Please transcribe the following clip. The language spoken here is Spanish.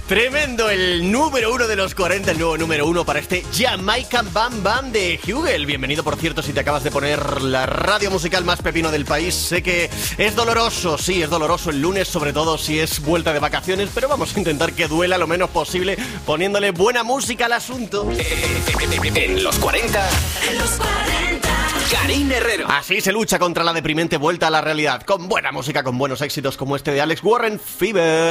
Tremendo, el número 1 de los 40, el nuevo número 1 para este Jamaican Bam Bam de Hugel. Bienvenido, por cierto, si te acabas de poner la radio musical más pepino del país. Sé que es doloroso, sí, es doloroso el lunes, sobre todo si es vuelta de vacaciones, pero vamos a intentar que duela lo menos posible poniéndole buena música al asunto. En los 40, Karine Herrero. Así se lucha contra la deprimente vuelta a la realidad, con buena música, con buenos éxitos como este de Alex Warren, Fever.